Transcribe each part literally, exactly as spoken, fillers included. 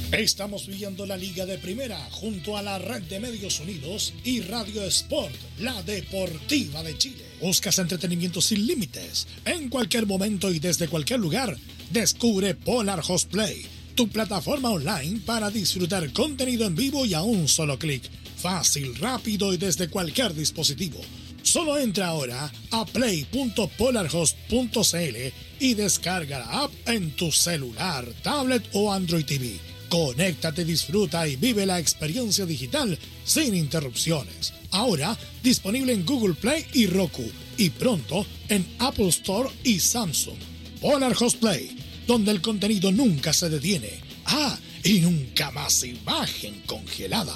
Estamos viviendo la Liga de Primera junto a la Red de Medios Unidos y Radio Sport, la deportiva de Chile. ¿Buscas entretenimiento sin límites? En cualquier momento y desde cualquier lugar, descubre Polar Host Play, tu plataforma online para disfrutar contenido en vivo y a un solo clic. Fácil, rápido y desde cualquier dispositivo. Solo entra ahora a play punto polarhost punto cl y descarga la app en tu celular, tablet o Android T V. Conéctate, disfruta y vive la experiencia digital sin interrupciones. Ahora disponible en Google Play y Roku y pronto en Apple Store y Samsung. Polar Host Play, donde el contenido nunca se detiene. Ah, y nunca más imagen congelada.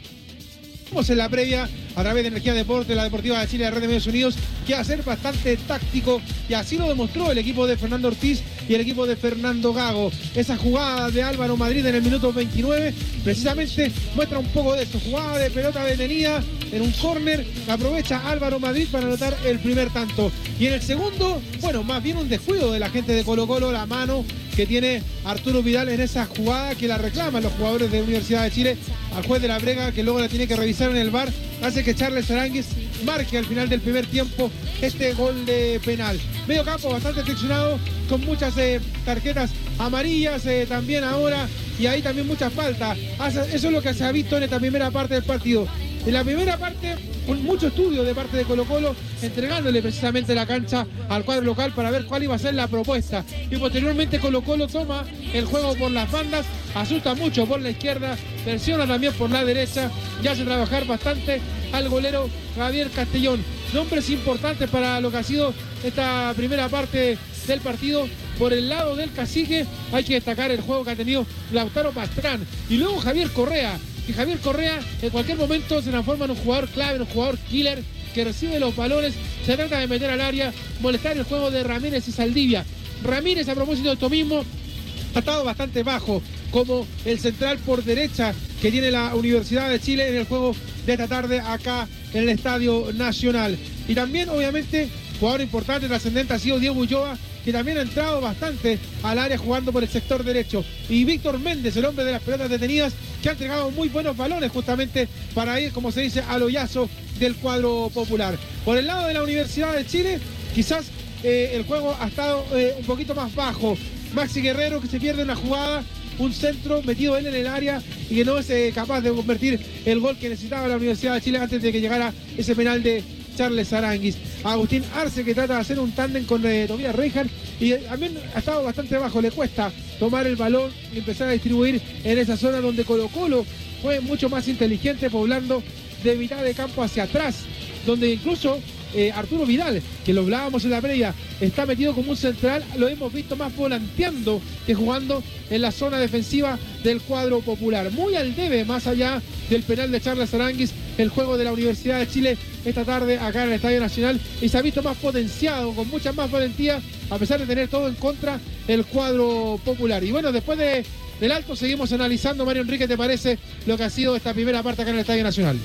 Estamos en la previa a través de Energía Deporte, la Deportiva de Chile, la Red de Medios Unidos, que va a ser bastante táctico y así lo demostró el equipo de Fernando Ortiz y el equipo de Fernando Gago. Esa jugada de Álvaro Madrid en el minuto veintinueve precisamente muestra un poco de eso. Jugada de pelota detenida en un córner, aprovecha Álvaro Madrid para anotar el primer tanto. Y en el segundo, bueno, más bien un descuido de la gente de Colo Colo, la mano que tiene Arturo Vidal en esa jugada que la reclaman los jugadores de Universidad de Chile al juez de la Brega, que luego la tiene que revisar en el V A R, hace que Charles Aránguiz marque al final del primer tiempo este gol de penal. Medio campo bastante friccionado, con muchas eh, tarjetas amarillas eh, también ahora, y ahí también muchas faltas. Eso es lo que se ha visto en esta primera parte del partido. En la primera parte, con mucho estudio de parte de Colo Colo, entregándole precisamente la cancha al cuadro local para ver cuál iba a ser la propuesta. Y posteriormente Colo Colo toma el juego por las bandas, asusta mucho por la izquierda, presiona también por la derecha y hace trabajar bastante al golero Javier Castellón. Nombres importantes para lo que ha sido esta primera parte del partido. Por el lado del Cacique hay que destacar el juego que ha tenido Lautaro Pastrán y luego Javier Correa. Y Javier Correa en cualquier momento se transforma en un jugador clave, en un jugador killer que recibe los balones, se trata de meter al área, molestar el juego de Ramírez y Saldivia. Ramírez, a propósito de esto mismo, ha estado bastante bajo como el central por derecha que tiene la Universidad de Chile en el juego de esta tarde acá en el Estadio Nacional. Y también, obviamente, jugador importante, trascendente ha sido Diego Ulloa, que también ha entrado bastante al área jugando por el sector derecho. Y Víctor Méndez, el hombre de las pelotas detenidas, que ha entregado muy buenos balones justamente para ir, como se dice, al hoyazo del cuadro popular. Por el lado de la Universidad de Chile, quizás eh, el juego ha estado eh, un poquito más bajo. Maxi Guerrero, que se pierde una jugada, un centro metido él en el área y que no es eh, capaz de convertir el gol que necesitaba la Universidad de Chile antes de que llegara ese penal de Charles Aránguiz. Agustín Arce, que trata de hacer un tándem con eh, Tobias Reinhardt, y eh, también ha estado bastante bajo, le cuesta tomar el balón y empezar a distribuir en esa zona donde Colo Colo fue mucho más inteligente, poblando de mitad de campo hacia atrás, donde incluso eh, Arturo Vidal, que lo hablábamos en la previa, está metido como un central, lo hemos visto más volanteando que jugando en la zona defensiva del cuadro popular. Muy al debe, más allá del penal de Charles Aránguiz, el juego de la Universidad de Chile esta tarde acá en el Estadio Nacional, y se ha visto más potenciado, con mucha más valentía, a pesar de tener todo en contra el cuadro popular. Y bueno, después de, del alto seguimos analizando. Mario Enrique, ¿te parece lo que ha sido esta primera parte acá en el Estadio Nacional?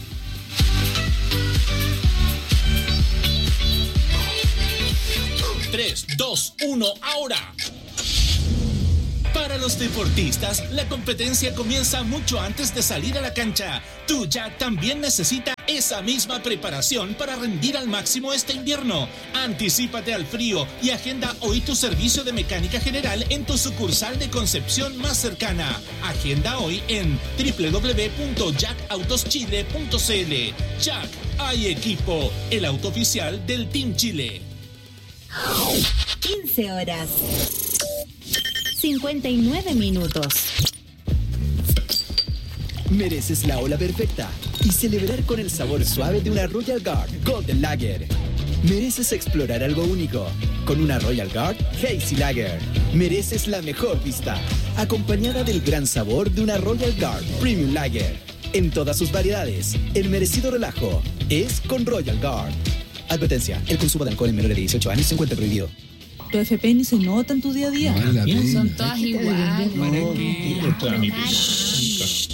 tres, dos, uno, ahora. Para los deportistas, la competencia comienza mucho antes de salir a la cancha. Tu Jack también necesita esa misma preparación para rendir al máximo este invierno. Anticípate al frío y agenda hoy tu servicio de mecánica general en tu sucursal de Concepción más cercana. Agenda hoy en doble u doble u doble u punto jack autos chile punto c l. Jack, hay equipo, el auto oficial del Team Chile. quince horas. cincuenta y nueve minutos. Mereces la ola perfecta y celebrar con el sabor suave de una Royal Guard Golden Lager. Mereces explorar algo único con una Royal Guard Hazy Lager. Mereces la mejor vista, acompañada del gran sabor de una Royal Guard Premium Lager. En todas sus variedades, el merecido relajo es con Royal Guard. Advertencia, el consumo de alcohol en menores de dieciocho años se encuentra prohibido. Tu F P ni se nota en tu día a día. No, Son todas iguales. No, toda mi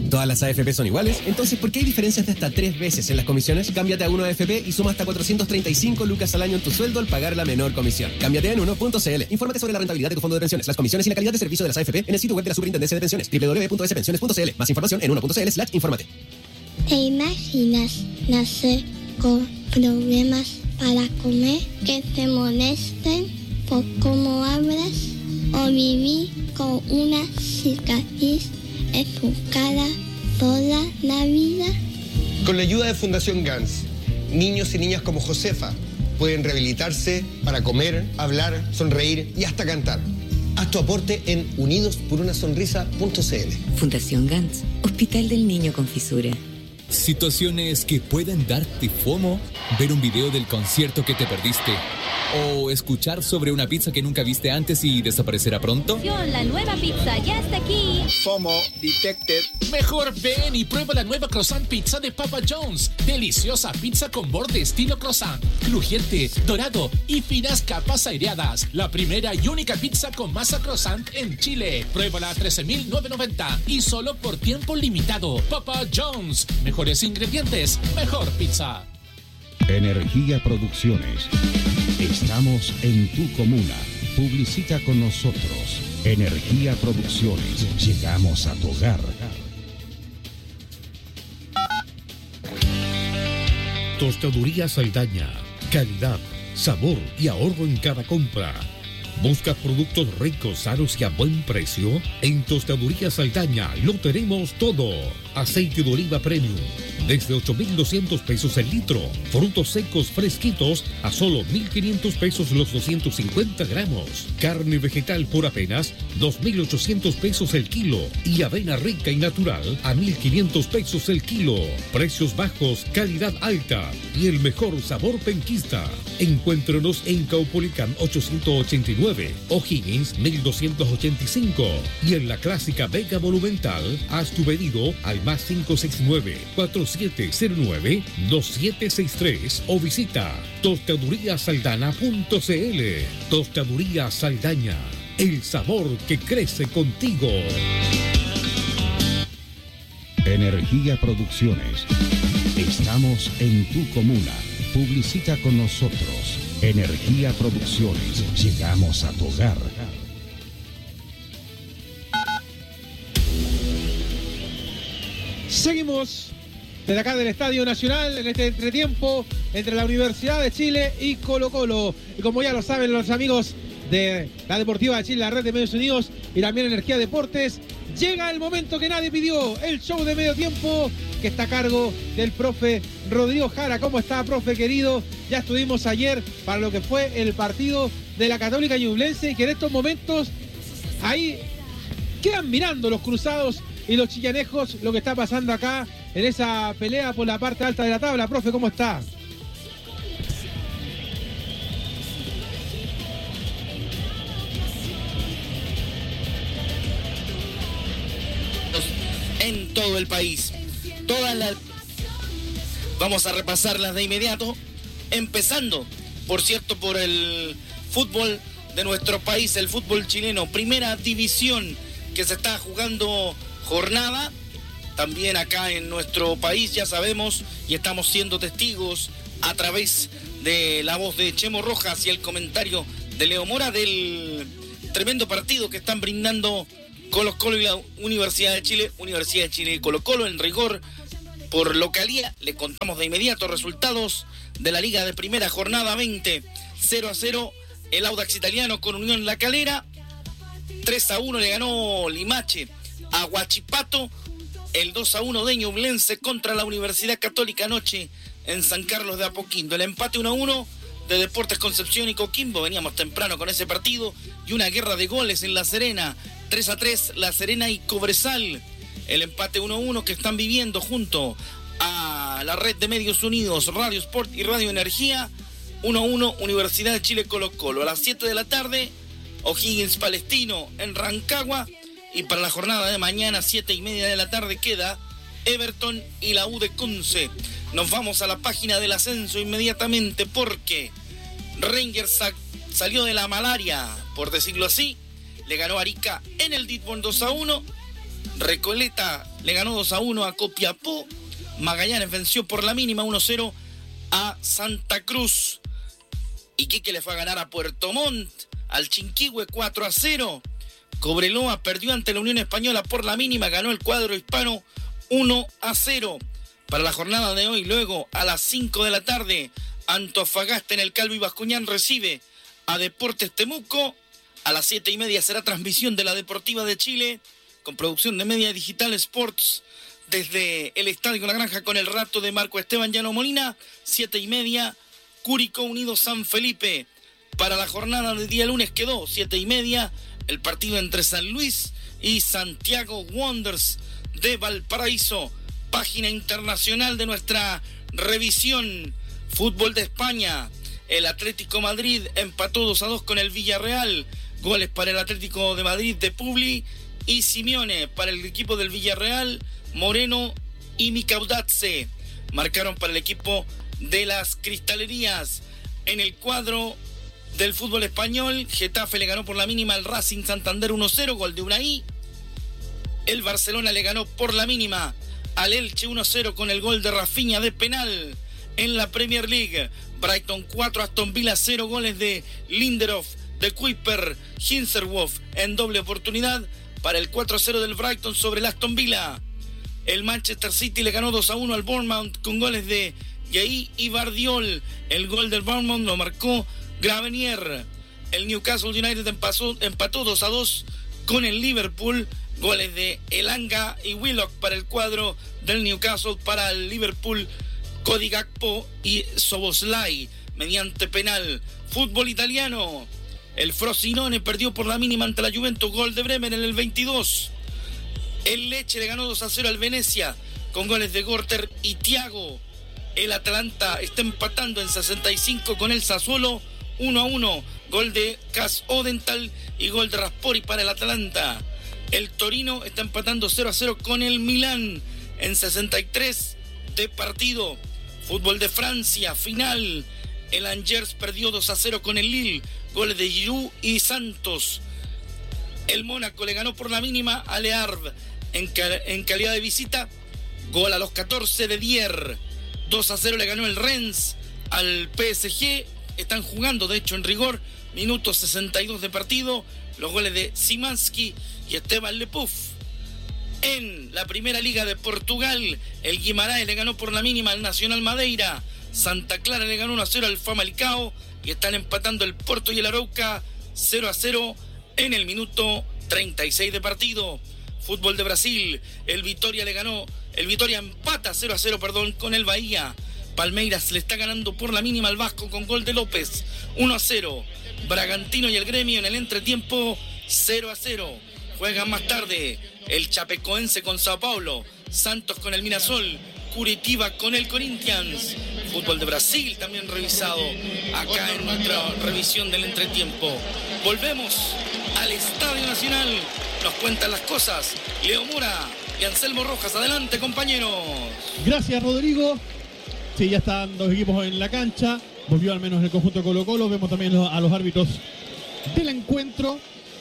¿Todas las A F P son iguales? Entonces, ¿por qué hay diferencias de hasta tres veces en las comisiones? Cámbiate a Uno A F P y suma hasta cuatrocientos treinta y cinco lucas al año en tu sueldo al pagar la menor comisión. Cámbiate en uno punto c l. Infórmate sobre la rentabilidad de tu fondo de pensiones, las comisiones y la calidad de servicio de las A F P en el sitio web de la Superintendencia de Pensiones, doble u doble u doble u punto s pensiones punto c l. Más información en uno punto c l slash infórmate. ¿Te imaginas nacer con problemas para comer, que se molesten por cómo hablas, o vivir con una cicatriz en tu cara toda la vida? Con la ayuda de Fundación Gans, niños y niñas como Josefa pueden rehabilitarse para comer, hablar, sonreír y hasta cantar. Haz tu aporte en unidos por una sonrisa punto c l. Fundación Gans, Hospital del Niño con Fisura. Situaciones que pueden darte FOMO, ver un video del concierto que te perdiste o escuchar sobre una pizza que nunca viste antes y desaparecerá pronto. La nueva pizza ya está aquí. FOMO detected. Mejor ven y prueba la nueva croissant pizza de Papa John's. Deliciosa pizza con borde estilo croissant, crujiente, dorado y finas capas aireadas. La primera y única pizza con masa croissant en Chile. Pruébala a trece mil novecientos noventa y solo por tiempo limitado. Papa John's. Mejores ingredientes, mejor pizza. Energía Producciones. Estamos en tu comuna. Publicita con nosotros. Energía Producciones. Llegamos a tu hogar. Tostaduría Saldaña. Calidad, sabor y ahorro en cada compra. ¿Buscas productos ricos, sanos y a buen precio? En Tostaduría Saldaña lo tenemos todo. Aceite de oliva premium desde ocho mil doscientos pesos el litro. Frutos secos fresquitos a solo mil quinientos pesos los doscientos cincuenta gramos. Carne vegetal por apenas dos mil ochocientos pesos el kilo. Y avena rica y natural a mil quinientos pesos el kilo. Precios bajos, calidad alta y el mejor sabor penquista. Encuéntranos en Caupolicán ochocientos ochenta y nueve, O'Higgins mil doscientos ochenta y cinco y en la clásica Vega Monumental. Haz tu pedido al más cinco seis nueve, cuatro siete cero nueve, dos siete seis tres o visita tostaduría saldana punto c l. Tostaduría Saldaña, el sabor que crece contigo. Energía Producciones. Estamos en tu comuna. Publicita con nosotros. Energía Producciones. Llegamos a tu hogar. Seguimos desde acá del Estadio Nacional en este entretiempo entre la Universidad de Chile y Colo Colo. Y como ya lo saben los amigos de la Deportiva de Chile, la Red de Medios Unidos y también Energía Deportes, llega el momento que nadie pidió, el show de medio tiempo que está a cargo del profe Rodrigo Jara. ¿Cómo está, profe querido? Ya estuvimos ayer para lo que fue el partido de la Católica Ñublense y que en estos momentos ahí quedan mirando los cruzados y los chillanejos lo que está pasando acá en esa pelea por la parte alta de la tabla. Profe, ¿cómo está? En todo el país. Todas las... Vamos a repasarlas de inmediato, empezando, por cierto, por el fútbol de nuestro país, el fútbol chileno, primera división, que se está jugando jornada. También acá en nuestro país ya sabemos y estamos siendo testigos a través de la voz de Chemo Rojas y el comentario de Leo Mora del tremendo partido que están brindando Colo Colo y la Universidad de Chile. Universidad de Chile y Colo Colo, en rigor por localía. Le contamos de inmediato resultados de la Liga de Primera, jornada veinte. cero a cero el Audax Italiano con Unión La Calera. tres a uno le ganó Limache a Huachipato. El dos a uno de Ñublense contra la Universidad Católica anoche en San Carlos de Apoquindo. El empate uno a uno de Deportes Concepción y Coquimbo. Veníamos temprano con ese partido. Y una guerra de goles en La Serena. tres a tres La Serena y Cobresal. El empate uno a uno que están viviendo junto a la Red de Medios Unidos, Radio Sport y Radio Energía. uno a uno Universidad de Chile Colo Colo. A las siete de la tarde, O'Higgins Palestino en Rancagua. Y para la jornada de mañana, siete y media de la tarde, queda Everton y la U de Conce. Nos vamos a la página del ascenso inmediatamente porque Rangers sa- salió de la malaria, por decirlo así. Le ganó a Arica en el Ditborn dos a uno. Recoleta le ganó dos a uno a Copiapó. Magallanes venció por la mínima uno a cero a Santa Cruz. Iquique le fue a ganar a Puerto Montt, al Chinquihue cuatro a cero. Cobreloa perdió ante la Unión Española por la mínima, ganó el cuadro hispano uno a cero. Para la jornada de hoy, luego a las cinco de la tarde, Antofagasta en el Calvi Bascuñán recibe a Deportes Temuco. A las siete y media será transmisión de la Deportiva de Chile, con producción de Media Digital Sports, desde el Estadio La Granja con el rato de Marco Esteban Llano Molina. Siete y media, Curicó Unido San Felipe. Para la jornada del día lunes quedó siete y media el partido entre San Luis y Santiago Wanderers de Valparaíso. Página internacional de nuestra revisión. Fútbol de España. El Atlético Madrid empató dos a dos con el Villarreal. Goles para el Atlético de Madrid de Publi y Simeone. Para el equipo del Villarreal, Moreno y Micaudazze. Marcaron para el equipo de las Cristalerías. En el cuadro del fútbol español, Getafe le ganó por la mínima al Racing Santander uno a cero, gol de Unai. El Barcelona le ganó por la mínima al Elche uno a cero con el gol de Rafinha de penal. En la Premier League, Brighton cuatro, Aston Villa cero, goles de Lindelof, de Kuiper, Hinsewolf en doble oportunidad para el cuatro a cero del Brighton sobre el Aston Villa. El Manchester City le ganó dos a uno al Bournemouth con goles de Gueye y Bardiol. El gol del Bournemouth lo marcó Gravenier. El Newcastle United empató, empató dos a dos con el Liverpool. Goles de Elanga y Willock para el cuadro del Newcastle. Para el Liverpool, Cody Gakpo y Soboslai mediante penal. Fútbol italiano. El Frosinone perdió por la mínima ante la Juventus, gol de Bremen en el veintidós. El Lecce le ganó dos a cero al Venecia con goles de Gorter y Thiago. El Atalanta está empatando en sesenta y cinco con el Sassuolo uno a uno. Gol de Cas Odental y gol de Raspori para el Atalanta. El Torino está empatando cero a cero con el Milán en sesenta y tres de partido. Fútbol de Francia, final. El Angers perdió dos a cero con el Lille. Goles de Giroud y Santos. El Mónaco le ganó por la mínima a Le Havre en, cal- en calidad de visita. Gol a los catorce de Dier. dos a cero le ganó el Rennes al P S G. Están jugando, de hecho, en rigor. Minuto sesenta y dos de partido. Los goles de Szymanski y Esteban Lepuf. En la primera liga de Portugal, el Guimarães le ganó por la mínima al Nacional Madeira. Santa Clara le ganó uno a cero al Famalicão. Y están empatando el Porto y el Arauca cero a cero en el minuto treinta y seis de partido. Fútbol de Brasil, el Vitória le ganó, el Vitória empata cero a cero, perdón, con el Bahía. Palmeiras le está ganando por la mínima al Vasco con gol de López, uno a cero. Bragantino y el Gremio en el entretiempo, cero a cero. Juegan más tarde el Chapecoense con Sao Paulo, Santos con el Mirasol, Curitiba con el Corinthians. Fútbol de Brasil también revisado acá en nuestra revisión del entretiempo. Volvemos al Estadio Nacional. Nos cuentan las cosas Leo Mura y Anselmo Rojas. Adelante, compañeros. Gracias, Rodrigo. Sí, ya están dos equipos en la cancha. Volvió al menos el conjunto de Colo Colo. Vemos también a los árbitros del encuentro.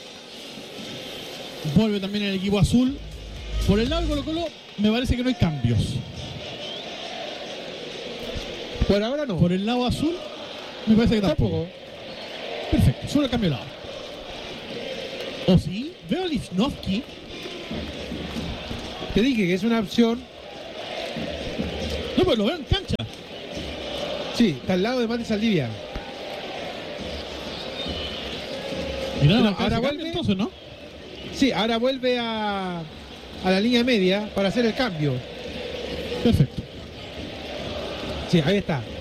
Vuelve también el equipo azul. Por el lado de Colo Colo me parece que no hay cambios. Por ahora no. Por el lado azul me parece que tampoco. Tampoco. Perfecto, solo el cambio de lado. ¿O sí? Veo a Lichnowsky. Te dije que es una opción. No, pero lo veo en cancha. Sí, está al lado de Mati Saldivia. Mirá, Pero ahora ahora vuelve vuelve. entonces, ¿no? Sí, ahora vuelve a, a la línea media para hacer el cambio. Perfecto. Sí, ahí está.